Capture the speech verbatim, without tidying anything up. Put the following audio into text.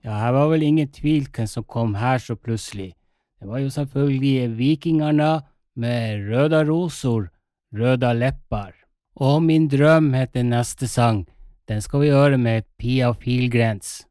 Ja, her var vel ingen tvil hvem som kom her så plutselig. Det var jo selvfølgelig vikingerne med røda rosor, røda leppar. Og min drøm heter neste sang. Den skal vi høre med Pia Filgrens.